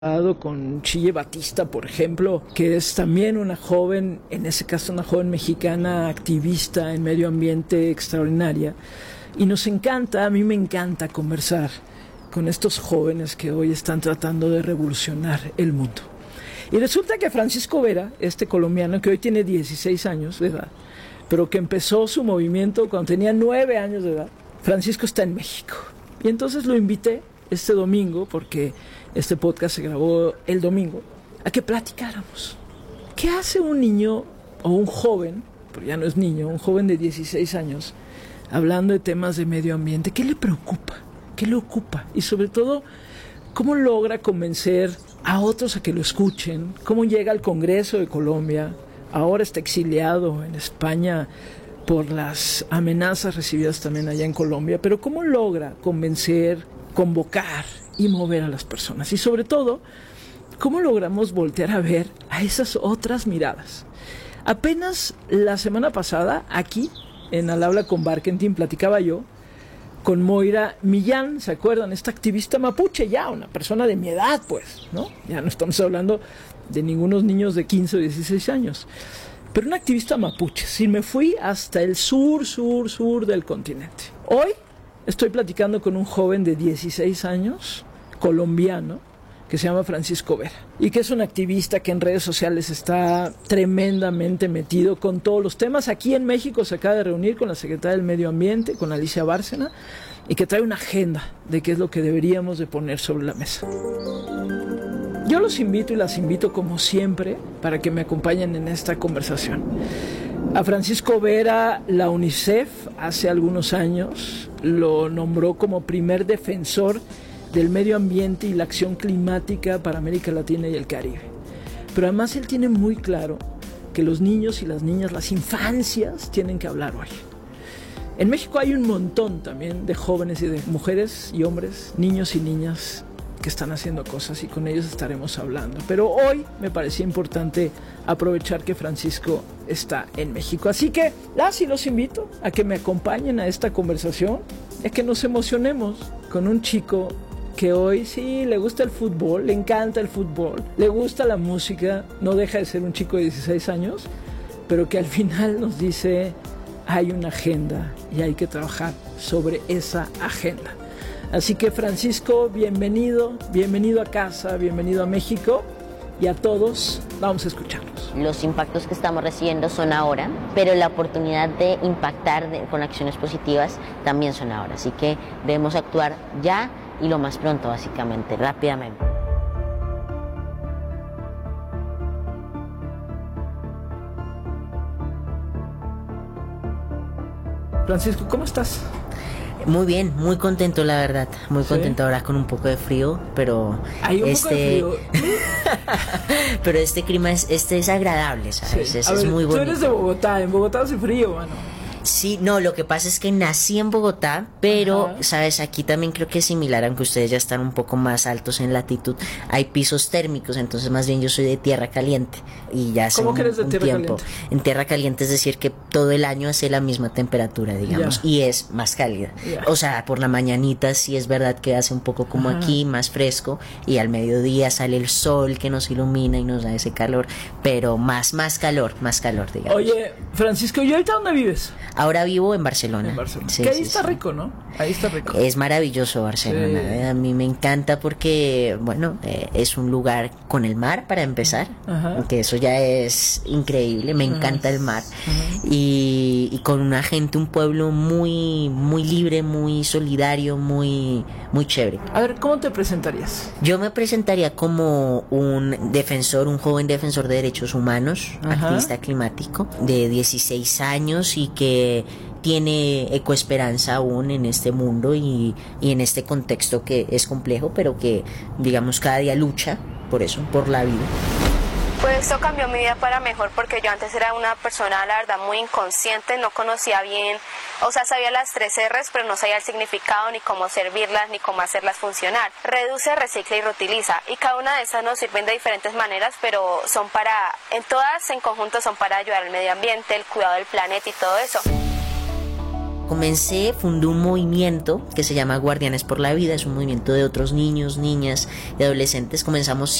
con Chille Batista, por ejemplo, que es también una joven, en ese caso una joven mexicana activista en medio ambiente extraordinaria. Y nos encanta, a mí me encanta conversar con estos jóvenes que hoy están tratando de revolucionar el mundo. Y resulta que Francisco Vera, este colombiano que hoy tiene 16 años de edad, pero que empezó su movimiento cuando tenía 9 años de edad, Francisco está en México. Y entonces lo invité este domingo, porque este podcast se grabó el domingo, a que platicáramos. ¿Qué hace un niño o un joven, pero ya no es niño, un joven de 16 años, hablando de temas de medio ambiente? ¿Qué le preocupa? ¿Qué le ocupa? Y sobre todo, ¿cómo logra convencer a otros a que lo escuchen? ¿Cómo llega al Congreso de Colombia? Ahora está exiliado en España por las amenazas recibidas también allá en Colombia, pero ¿cómo logra convencer, convocar y mover a las personas? Y sobre todo, ¿cómo logramos voltear a ver a esas otras miradas? Apenas la semana pasada, aquí, en Al Habla con Barkentin, platicaba yo con Moira Millán, ¿se acuerdan? Esta activista mapuche, ya una persona de mi edad, pues, ¿no? Ya no estamos hablando de ningunos niños de 15 o 16 años. Pero una activista mapuche. Sí, me fui hasta el sur del continente. Hoy estoy platicando con un joven de 16 años, colombiano, que se llama Francisco Vera, y que es un activista que en redes sociales está tremendamente metido con todos los temas. Aquí en México se acaba de reunir con la secretaria del Medio Ambiente, con Alicia Bárcena, y que trae una agenda de qué es lo que deberíamos de poner sobre la mesa. Yo los invito y las invito como siempre para que me acompañen en esta conversación. A Francisco Vera, la UNICEF hace algunos años lo nombró como primer defensor del medio ambiente y la acción climática para América Latina y el Caribe. Pero además él tiene muy claro que los niños y las niñas, las infancias, tienen que hablar hoy. En México hay un montón también de jóvenes y de mujeres y hombres, niños y niñas que están haciendo cosas, y con ellos estaremos hablando. Pero hoy me parecía importante aprovechar que Francisco está en México. Así que los invito a que me acompañen a esta conversación, a que nos emocionemos con un chico que hoy sí le gusta el fútbol, le encanta el fútbol, le gusta la música, no deja de ser un chico de 16 años, pero que al final nos dice: hay una agenda y hay que trabajar sobre esa agenda. Así que Francisco, bienvenido a casa, bienvenido a México, y a todos vamos a escucharlos. Los impactos que estamos recibiendo son ahora, pero la oportunidad de impactar con acciones positivas también son ahora. Así que debemos actuar ya y lo más pronto, básicamente, rápidamente. Francisco, ¿cómo estás? Muy bien, muy contento, la verdad. Muy contento ahora con un poco de frío, pero hay un poco de frío. Pero este clima es agradable, ¿sabes? Sí. Es muy bonito. Tú eres de Bogotá, en Bogotá hace frío, mano. Sí, no, lo que pasa es que nací en Bogotá, pero, ¿sabes? Aquí también creo que es similar, aunque ustedes ya están un poco más altos en latitud. Hay pisos térmicos, entonces más bien yo soy de tierra caliente. Y ya hace ¿Cómo que eres de un tierra tiempo. caliente? En tierra caliente es decir que todo el año hace la misma temperatura, digamos, y es más cálida. O sea, por la mañanita sí es verdad que hace un poco como aquí, más fresco, y al mediodía sale el sol que nos ilumina y nos da ese calor, pero más calor, digamos. Oye, Francisco, ¿y ahorita dónde vives? Ahora vivo en Barcelona. En Barcelona. Sí, que ahí está rico, ¿no? Ahí está rico. Es maravilloso Barcelona. Sí. A mí me encanta porque, bueno, es un lugar con el mar para empezar, que eso ya es increíble. Me encanta el mar. Y con una gente, un pueblo muy libre, muy solidario, muy chévere. A ver, ¿cómo te presentarías? Yo me presentaría como un joven defensor de derechos humanos, activista climático, de 16 años y que tiene ecoesperanza aún en este mundo y en este contexto que es complejo, pero que, digamos, cada día lucha por eso, por la vida. Pues esto cambió mi vida para mejor, porque yo antes era una persona, la verdad, muy inconsciente, no conocía bien, o sea, sabía las 3 R's, pero no sabía el significado, ni cómo servirlas, ni cómo hacerlas funcionar. Reduce, recicla y reutiliza, y cada una de esas nos sirven de diferentes maneras, pero en todas en conjunto son para ayudar al medio ambiente, el cuidado del planeta y todo eso. fundé un movimiento que se llama Guardianes por la Vida. Es un movimiento de otros niños, niñas y adolescentes. Comenzamos